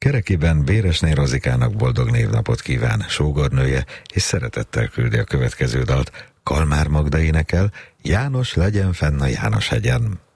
kerekében Béresné Rozikának boldog névnapot kíván sógornője, és szeretettel küldi a következő dalt. Kalmár Magda énekel, János legyen fenn a János hegyen.